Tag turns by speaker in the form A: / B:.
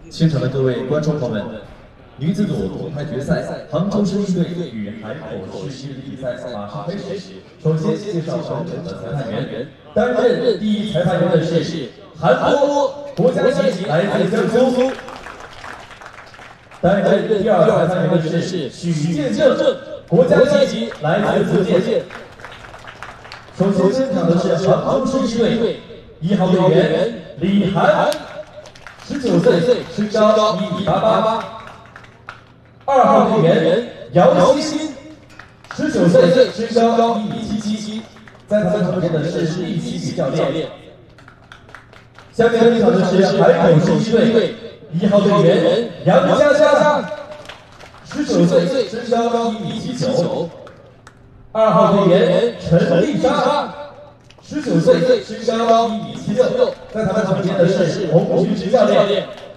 A: 现场的各位观众朋友们，女子组铜牌决赛，杭州市一队与海口市一队比赛马上开始。首先介绍本场的裁判员，担任第一裁判员的是韩国国家级来自江苏，担任第二裁判员的是许建正，国家级来自福建。首先登场的是杭州市一队1号队员李涵。 19岁，身高1米88。2号队员姚鑫，19岁，身高1米77。在他们旁边的是厉奇宇教练。下面登场的是海口市一队1号队员杨佳佳，19岁，身高1米79。2号队员陈丽莎。 19岁，身高1米76，在他们旁边的是洪军教练。